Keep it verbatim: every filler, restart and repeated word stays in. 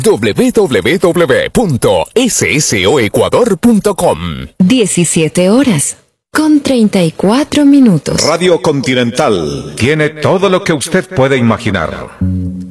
doble u doble u doble u punto soecuador punto com. diecisiete horas con treinta y cuatro minutos. Radio Continental tiene todo lo que usted puede imaginar.